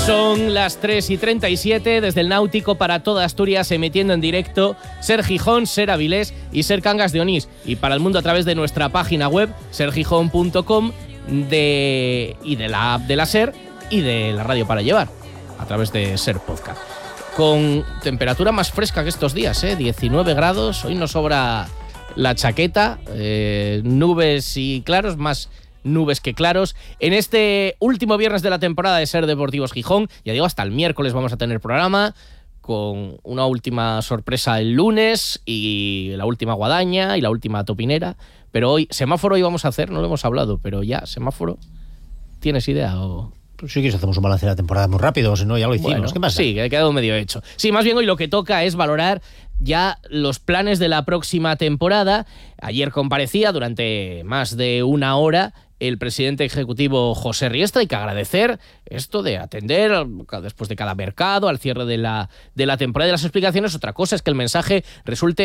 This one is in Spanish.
Son las 3:37 desde el Náutico para toda Asturias, emitiendo en directo Ser Gijón, Ser Avilés y Ser Cangas de Onís, y para el mundo a través de nuestra página web sergijón.com y de la app de la Ser y de la radio para llevar a través de Ser Podcast. Con temperatura más fresca que estos días, 19 grados, hoy nos sobra la chaqueta, nubes y claros, más nubes que claros. En este último viernes de la temporada de Ser Deportivos Gijón, ya digo, hasta el miércoles vamos a tener programa, con una última sorpresa el lunes y la última guadaña y la última topinera. Pero hoy, semáforo hoy vamos a hacer, no lo hemos hablado, pero ya, semáforo, ¿tienes idea o...? Pues sí, que hacemos un balance de la temporada muy rápido, o si no, ya lo hicimos. Bueno, ¿qué pasa? Sí, que ha quedado medio hecho. Sí, más bien hoy lo que toca es valorar ya los planes de la próxima temporada. Ayer comparecía durante más de una hora el presidente ejecutivo José Riestra. Hay que agradecer esto de atender después de cada mercado, al cierre de la temporada, de las explicaciones. Otra cosa es que el mensaje resulte